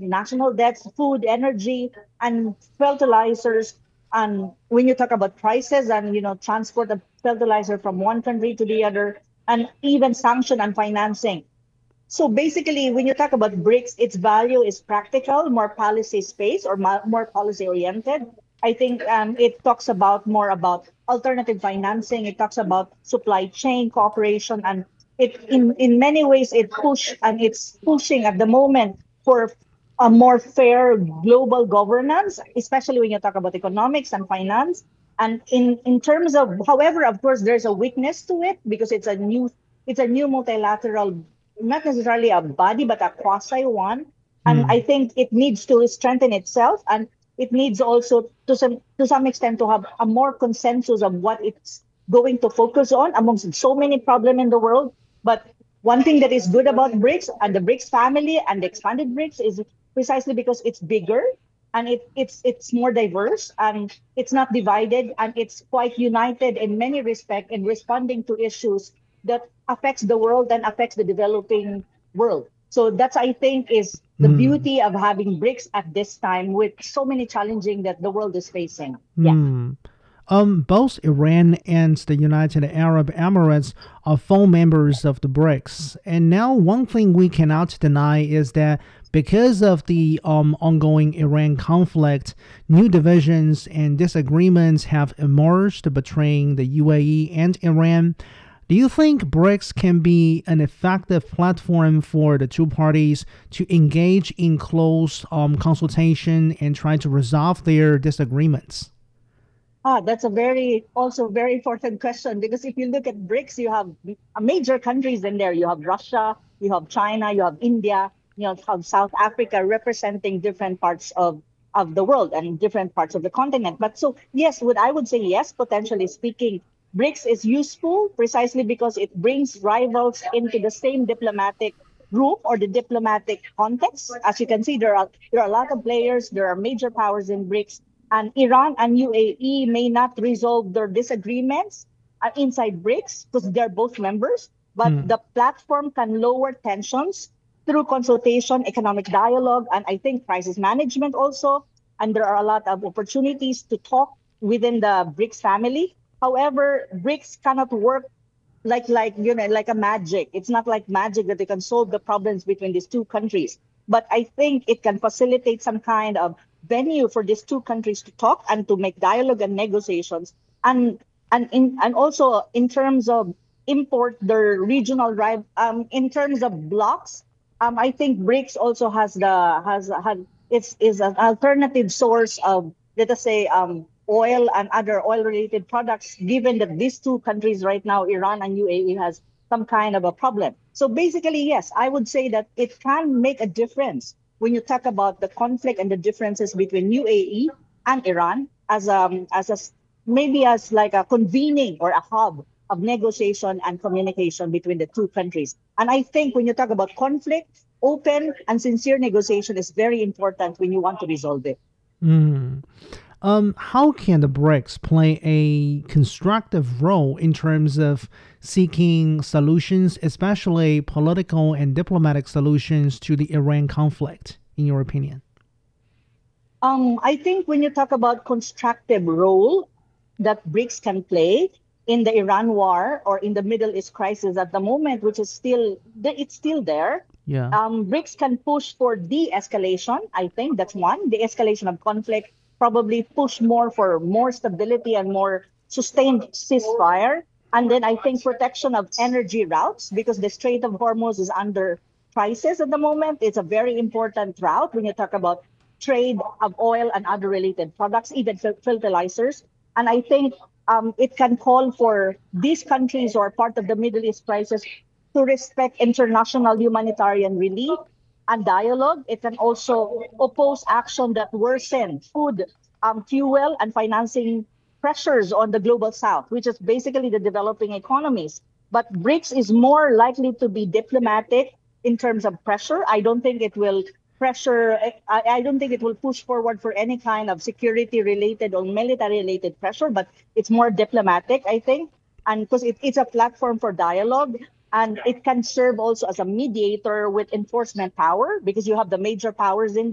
national debts, food, energy, and fertilizers. And when you talk about prices and transport of fertilizer from one country to the other, and even sanction and financing. So basically, when you talk about BRICS, its value is practical, more policy space or more policy oriented. I think it talks about more about alternative financing. It talks about supply chain cooperation, and in many ways it's pushing at the moment for a more fair global governance, especially when you talk about economics and finance. And in terms of, however, of course, there's a weakness to it because it's a new multilateral, not necessarily a body, but a quasi one. And I Hmm. think it needs to strengthen itself, and it needs also to some extent to have a more consensus of what it's going to focus on amongst so many problems in the world. But one thing that is good about BRICS and the BRICS family and the expanded BRICS is precisely because it's bigger and it's more diverse and it's not divided and it's quite united in many respects in responding to issues that affects the world and affects the developing world. So that's, I think, is the Hmm. beauty of having BRICS at this time with so many challenging that the world is facing. Yeah. Hmm. Both Iran and the United Arab Emirates are full members of the BRICS. And now, one thing we cannot deny is that because of the ongoing Iran conflict, new divisions and disagreements have emerged between the UAE and Iran. Do you think BRICS can be an effective platform for the two parties to engage in close consultation and try to resolve their disagreements? That's a very important question because if you look at BRICS, you have major countries in there. You have Russia, you have China, you have India, you have South Africa representing different parts of the world and different parts of the continent. But so yes, I would say yes, potentially speaking, BRICS is useful precisely because it brings rivals into the same diplomatic room or the diplomatic context. As you can see, there are a lot of players, there are major powers in BRICS, and Iran and UAE may not resolve their disagreements inside BRICS because they're both members, but Hmm. the platform can lower tensions through consultation, economic dialogue, and I think crisis management also. And there are a lot of opportunities to talk within the BRICS family. However, BRICS cannot work like a magic. It's not like magic that they can solve the problems between these two countries. But I think it can facilitate some kind of venue for these two countries to talk and to make dialogue and negotiations. And also in terms of import their regional in terms of blocks, I think BRICS also has it's is an alternative source of, let us say, oil and other oil related products, given that these two countries right now, Iran and UAE, has some kind of a problem. So basically, yes, I would say that it can make a difference when you talk about the conflict and the differences between UAE and Iran maybe as like a convening or a hub of negotiation and communication between the two countries. And I think when you talk about conflict, open and sincere negotiation is very important when you want to resolve it. Hmm. How can the BRICS play a constructive role in terms of seeking solutions, especially political and diplomatic solutions to the Iran conflict, in your opinion? I think when you talk about constructive role that BRICS can play in the Iran war or in the Middle East crisis at the moment, which is it's still there. Yeah. BRICS can push for de-escalation. I think that's one. The escalation of conflict, probably push more for more stability and more sustained ceasefire. And then I think protection of energy routes because the Strait of Hormuz is under crisis at the moment. It's a very important route when you talk about trade of oil and other related products, even fertilizers. And I think it can call for these countries who are part of the Middle East crisis to respect international humanitarian relief and dialogue. It can also oppose action that worsen food, fuel, and financing pressures on the global south, which is basically the developing economies. But BRICS is more likely to be diplomatic in terms of pressure. I don't think it will pressure. I don't think it will push forward for any kind of security related or military related pressure, but it's more diplomatic, I think. And because it's a platform for dialogue and it can serve also as a mediator with enforcement power because you have the major powers in